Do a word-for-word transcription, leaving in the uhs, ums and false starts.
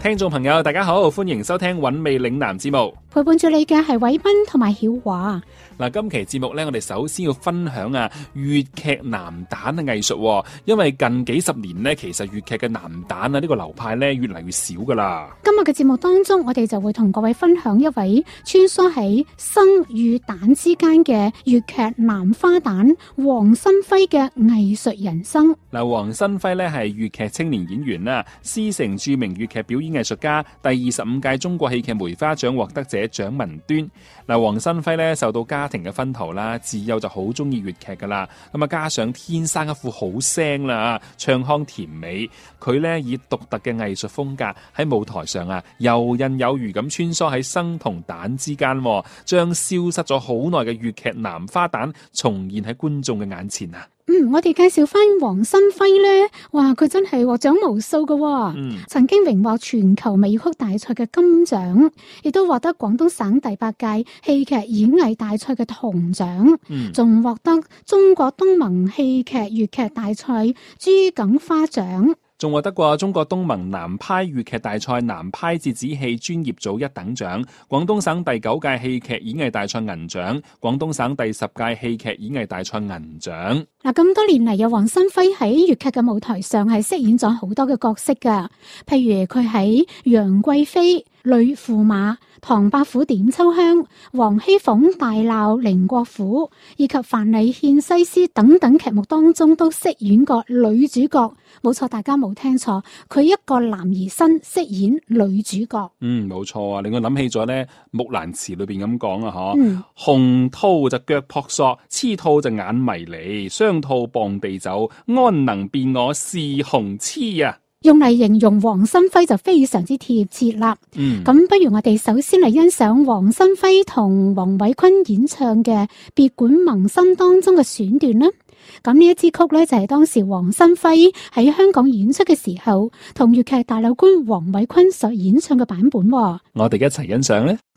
聽眾朋友大家好，歡迎收聽韻味嶺南節目， 陪伴住你嘅係偉斌同埋曉華。 嗱，今期節目咧，我哋首先要分享啊粵劇男旦嘅藝術，因為近幾十年咧，其實粵劇嘅男旦啊呢個流派咧越嚟越少噶啦。 今日嘅節目當中，我哋就會同各位分享一位穿梭喺生與旦之間嘅粵劇男花旦黃新輝嘅藝術人生。 嗱，黃新輝咧係粵劇青年演員啦，師承著名粵劇表演藝術家，第二十五屆中國戲劇梅花獎獲得者蔣文端。嗱，黃新輝咧受到家庭嘅熏陶啦，自幼就好中意粵劇噶啦，咁啊加上天生一副好聲啦，唱腔甜美，佢咧以獨特嘅藝術風格喺舞台上啊游刃有餘咁穿梭喺生同旦之間，將消失咗好耐嘅粵劇男花旦重現喺觀眾嘅眼前啊！ 嗯，我哋介紹翻黃新輝呢，哇，佢真係獲獎無數嘅、哦，嗯、曾經榮獲全球美曲大賽嘅金獎，亦都獲得廣東省第八屆戲劇演藝大賽嘅銅獎，仲獲、嗯、得中國東盟戲劇粵劇大賽朱槿花獎。 仲獲得過中國東盟南派粵劇大賽南派折子戲專業組一等獎，廣東省第九屆戲劇演藝大賽銀獎，廣東省第十屆戲劇演藝大賽銀獎。 嗱，咁多年嚟，有黃新輝喺粵劇嘅舞台上係飾演咗好多嘅角色噶，譬如佢喺楊貴妃、呂駙馬、唐伯虎點秋香、王熙鳳大鬧寧國府以及范蠡獻西施等等劇目當中都飾演過女主角。冇錯，大家冇聽錯，佢一個男兒身飾演女主角。嗯， 冇錯啊，令我諗起咗咧《木蘭辭》裏邊咁講啊，嗬、嗯，紅兔就腳撲朔，雌兔就眼迷離，雙兔傍地走，安能辨我是紅雌啊？ 用嚟形容黃新輝就非常之貼切啦。嗯，咁不如我哋首先嚟欣賞黃新輝同黃偉坤演唱嘅《別館萌心》當中嘅選段啦。咁呢一支曲咧就係當時黃新輝喺香港演出嘅時候，同粵劇大老倌黃偉坤所演唱嘅版本。 我哋一齊欣賞咧。